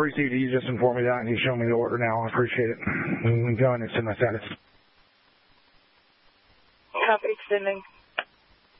received it. You just informed me that, and you showed me the order now. I appreciate it. I'm going to send my status. Copy, extending.